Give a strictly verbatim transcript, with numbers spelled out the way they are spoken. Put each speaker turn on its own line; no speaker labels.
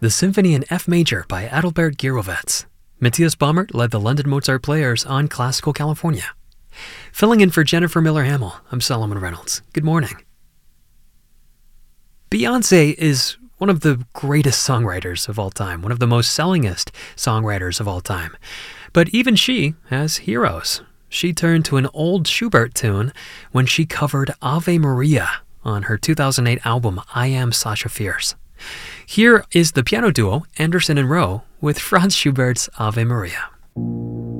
the Symphony in F major by Adalbert Gyrowetz. Matthias Baumert led the London Mozart Players on Classical California. Filling in for Jennifer Miller-Hamill, I'm Solomon Reynolds. Good morning. Beyoncé is one of the greatest songwriters of all time, one of the most sellingest songwriters of all time. But even she has heroes. She turned to an old Schubert tune when she covered Ave Maria on her two thousand eight album I Am Sasha Fierce. Here is the piano duo Anderson and Rowe with Franz Schubert's Ave Maria.